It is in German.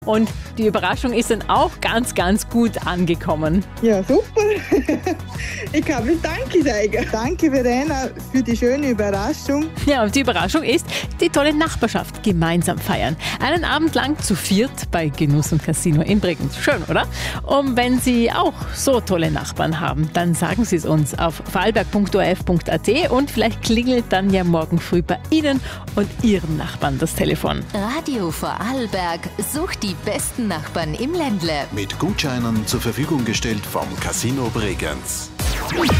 Und die Überraschung ist dann auch ganz, ganz gut angekommen. Ja, super. Ich kann mich Danke sagen. Danke, Verena, für die schöne Überraschung. Ja, und die Überraschung ist, die tolle Nachbarschaft gemeinsam feiern. Einen Abend lang zu viert bei Genuss und Casino in Bregenz. Schön, oder? Und wenn Sie auch so tolle Nachbarn haben, dann sagen Sie es uns auf vorarlberg.orf.at und vielleicht klingelt dann ja morgen früh bei Ihnen und Ihren Nachbarn das Telefon. Radio Vorarlberg sucht die besten Nachbarn im Ländle. Mit Gutscheinen zur Verfügung gestellt vom Casino Bregenz.